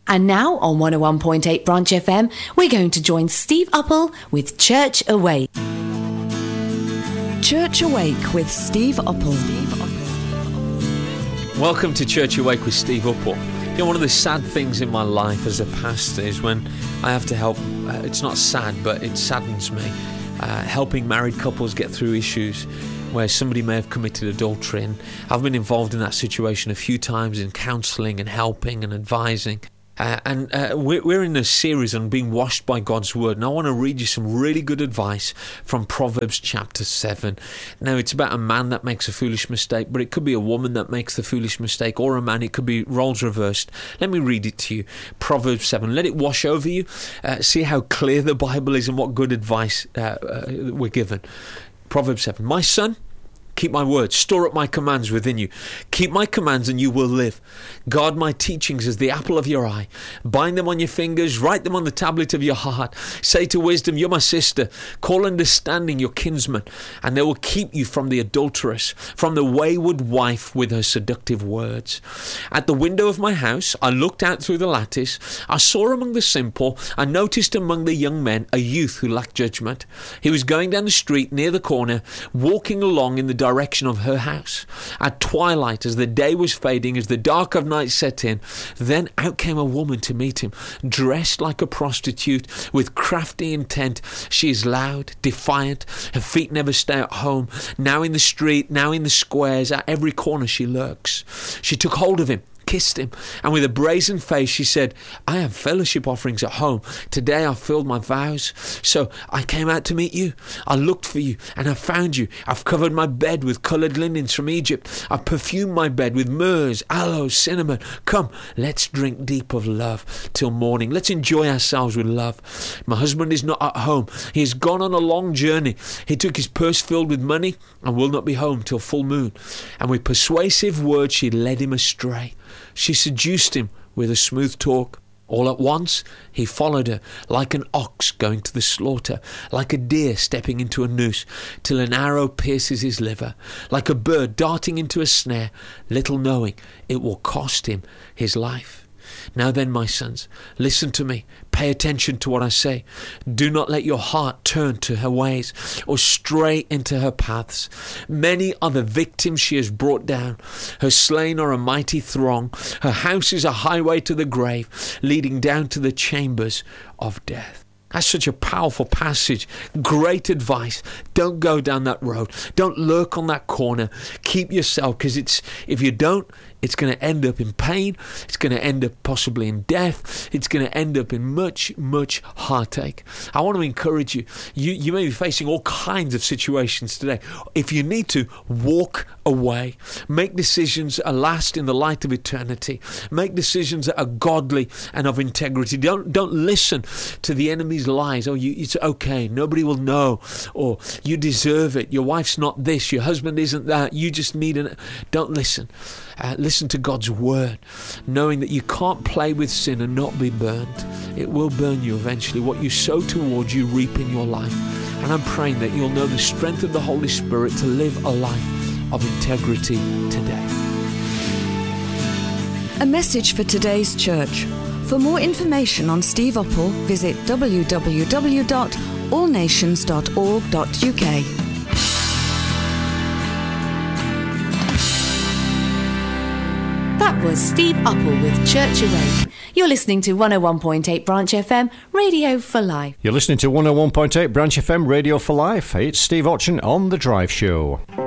And now on 101.8 Branch FM, we're going to join Steve Uppal with Church Awake. Church Awake with Steve Uppal. Welcome to Church Awake with Steve Uppal. You know, one of the sad things in my life as a pastor is when I have to help, it's not sad, but it saddens me, helping married couples get through issues where somebody may have committed adultery. And I've been involved in that situation a few times in counselling and helping and advising. We're in a series on being washed by God's Word, and I want to read you some really good advice from Proverbs chapter 7. Now, it's about a man that makes a foolish mistake, but it could be a woman that makes the foolish mistake, or a man. It could be roles reversed. Let me read it to you. Proverbs 7. Let it wash over you. See how clear the Bible is and what good advice we're given. Proverbs 7. My son, keep my words, store up my commands within you. Keep my commands and you will live. Guard my teachings as the apple of your eye. Bind them on your fingers, write them on the tablet of your heart. Say to wisdom, you're my sister. Call understanding your kinsman, and they will keep you from the adulteress, from the wayward wife with her seductive words. At the window of my house, I looked out through the lattice. I saw among the simple, I noticed among the young men a youth who lacked judgment. He was going down the street near the corner, walking along in the direction of her house. At twilight, as the day was fading, as the dark of night set in, then out came a woman to meet him, dressed like a prostitute, with crafty intent. She is loud, defiant, her feet never stay at home. Now in the street, now in the squares, at every corner she lurks. She took hold of him, kissed him, and with a brazen face she said, I have fellowship offerings at home. Today I filled my vows, so I came out to meet you. I looked for you and I found you. I've covered my bed with coloured linens from Egypt. I've perfumed my bed with myrrhs, aloes, cinnamon. Come, let's drink deep of love till morning. Let's enjoy ourselves with love. My husband is not at home. He has gone on a long journey. He took his purse filled with money and will not be home till full moon. And with persuasive words she led him astray. She seduced him with a smooth talk. All at once he followed her, like an ox going to the slaughter, like a deer stepping into a noose, till an arrow pierces his liver, like a bird darting into a snare, little knowing it will cost him his life. Now then, my sons, listen to me. Pay attention to what I say. Do not let your heart turn to her ways or stray into her paths. Many are the victims she has brought down. Her slain are a mighty throng. Her house is a highway to the grave, leading down to the chambers of death. That's such a powerful passage. Great advice. Don't go down that road. Don't lurk on that corner. Keep yourself, because if you don't, it's going to end up in pain. It's going to end up possibly in death. It's going to end up in much, much heartache. I want to encourage you. You may be facing all kinds of situations today. If you need to, walk away. Make decisions that last in the light of eternity. Make decisions that are godly and of integrity. Don't listen to the enemy's lies. Oh, it's okay. Nobody will know. Or you deserve it. Your wife's not this. Your husband isn't that. You just need an... Don't listen. Listen to God's word, knowing that you can't play with sin and not be burned. It will burn you eventually. What you sow towards, you reap in your life. And I'm praying that you'll know the strength of the Holy Spirit to live a life of integrity today. A message for today's church. For more information on Steve Uppal, visit www.allnations.org.uk. That was Steve Uppal with Church Awake. You're listening to 101.8 Branch FM, Radio for Life. You're listening to 101.8 Branch FM, Radio for Life. It's Steve Otchen on The Drive Show.